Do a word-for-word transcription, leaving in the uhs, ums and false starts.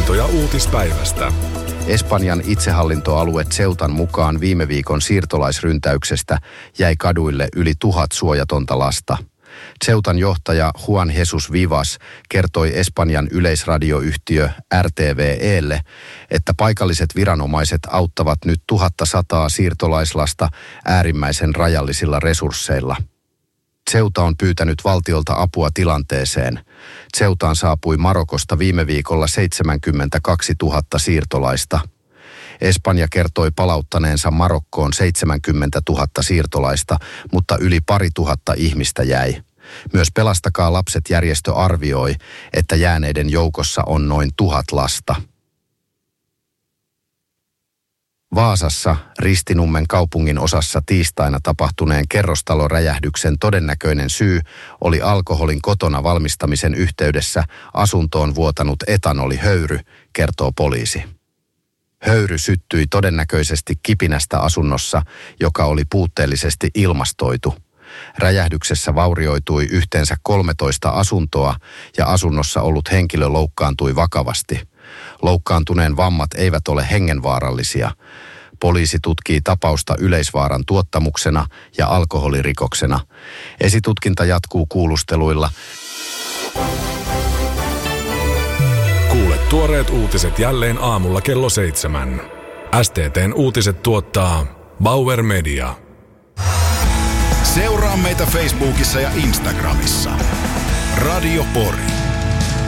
Havaintoja uutispäivästä. Espanjan itsehallintoalue Ceutan mukaan viime viikon siirtolaisryntäyksestä jäi kaduille yli tuhat suojatonta lasta. Ceutan johtaja Juan Jesus Vivas kertoi Espanjan yleisradioyhtiö R T V E:lle, että paikalliset viranomaiset auttavat nyt tuhatta siirtolaislasta äärimmäisen rajallisilla resursseilla. Ceuta on pyytänyt valtiolta apua tilanteeseen. Ceutaan saapui Marokosta viime viikolla seitsemänkymmentäkaksituhatta siirtolaista. Espanja kertoi palauttaneensa Marokkoon seitsemänkymmentätuhatta siirtolaista, mutta yli pari tuhatta ihmistä jäi. Myös Pelastakaa lapset -järjestö arvioi, että jääneiden joukossa on noin tuhat lasta. Vaasassa Ristinummen kaupungin osassa tiistaina tapahtuneen kerrostaloräjähdyksen todennäköinen syy oli alkoholin kotona valmistamisen yhteydessä asuntoon vuotanut etanolihöyry, kertoo poliisi. Höyry syttyi todennäköisesti kipinästä asunnossa, joka oli puutteellisesti ilmastoitu. Räjähdyksessä vaurioitui yhteensä kolmetoista asuntoa ja asunnossa ollut henkilö loukkaantui vakavasti. Loukkaantuneen vammat eivät ole hengenvaarallisia. Poliisi tutkii tapausta yleisvaaran tuottamuksena ja alkoholirikoksena. Esitutkinta jatkuu kuulusteluilla. Kuule tuoreet uutiset jälleen aamulla kello seitsemän. S T T:n uutiset tuottaa Bauer Media. Seuraa meitä Facebookissa ja Instagramissa. Radio Pori.